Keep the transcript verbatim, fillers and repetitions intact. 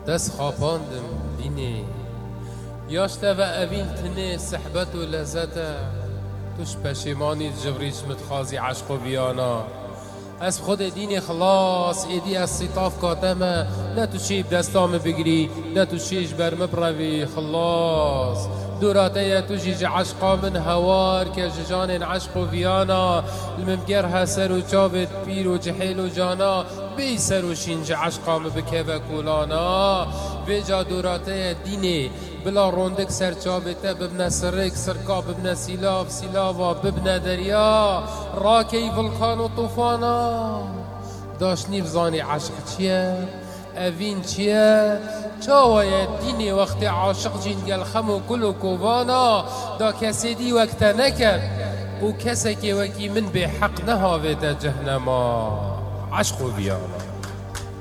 دست خاپاندم دینه یاشته و اوین تنه صحبت و لذته توش پشیمانی جبریش متخازی عشق و بیانا از خود دین خلاص ایدی از سیطاف کاتمه نه تو شیب دستام بگیری نه تو شیش برم بروی خلاص دوراته تو جیج عشقا من هوار که ججان عشق و ویانا الممگر سر و چابت پیر و جحیل و جانا بی سر و شینج عشقا مبکه و کولانا ویجا دوراته دینه بلا روندک سر چابته ببنه سرک سرکا ببنه سیلاف سیلاوا ببنه دریا راکی ولکان و طوفانا داشنی بزانی عشق چیه؟ اوین چیه؟ چاوه دینی وقت عاشق جنگل خم و کل و کووانا دا کسی دی وقت نکر و کسی که وکی من به حق نهاوه دا جهنما عشق و بیانا